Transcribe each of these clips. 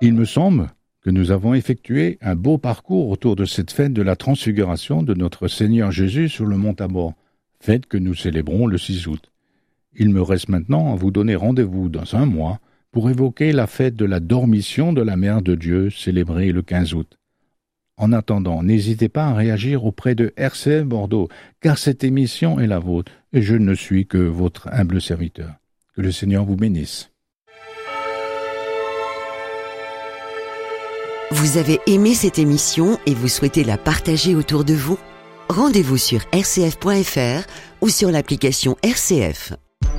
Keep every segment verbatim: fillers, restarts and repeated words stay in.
Il me semble que nous avons effectué un beau parcours autour de cette fête de la transfiguration de notre Seigneur Jésus sur le mont Tabor, fête que nous célébrons le six août. Il me reste maintenant à vous donner rendez-vous dans un mois pour évoquer la fête de la Dormition de la Mère de Dieu célébrée le quinze août. En attendant, n'hésitez pas à réagir auprès de R C F Bordeaux, car cette émission est la vôtre et je ne suis que votre humble serviteur. Que le Seigneur vous bénisse. Vous avez aimé cette émission et vous souhaitez la partager autour de vous ? Rendez-vous sur r c f point f r ou sur l'application R C F.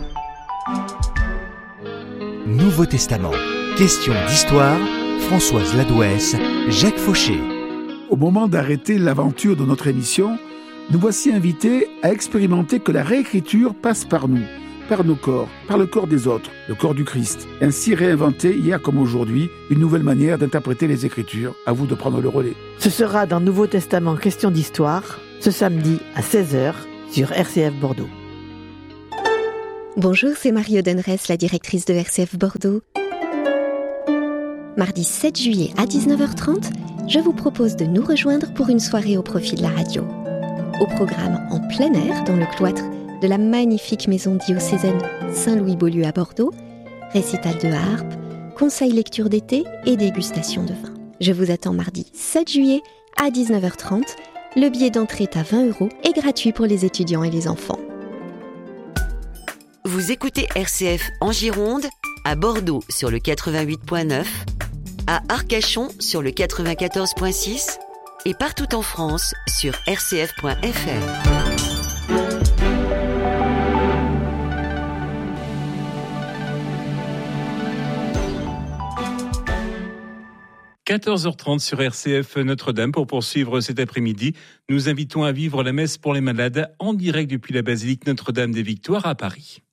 Nouveau Testament. Question d'histoire. Françoise Ladouès, Jacques Fauché. Au moment d'arrêter l'aventure de notre émission, nous voici invités à expérimenter que la réécriture passe par nous, par nos corps, par le corps des autres, le corps du Christ. Ainsi réinventer, hier comme aujourd'hui, une nouvelle manière d'interpréter les Écritures. À vous de prendre le relais. Ce sera dans Nouveau Testament Question d'Histoire, ce samedi à seize heures sur R C F Bordeaux. Bonjour, c'est Marie Odenres, la directrice de R C F Bordeaux. Mardi sept juillet à dix-neuf heures trente, je vous propose de nous rejoindre pour une soirée au profit de la radio. Au programme en plein air dans le cloître de la magnifique maison diocésaine Saint-Louis-Beaulieu à Bordeaux, récital de harpe, conseil lecture d'été et dégustation de vin. Je vous attends mardi sept juillet à dix-neuf heures trente. Le billet d'entrée est à vingt euros et gratuit pour les étudiants et les enfants. Vous écoutez R C F en Gironde, à Bordeaux sur le quatre-vingt-huit point neuf, à Arcachon sur le quatre-vingt-quatorze point six et partout en France sur r c f point f r. quatorze heures trente sur R C F Notre-Dame. Pour poursuivre cet après-midi, nous invitons à vivre la messe pour les malades en direct depuis la basilique Notre-Dame des Victoires à Paris.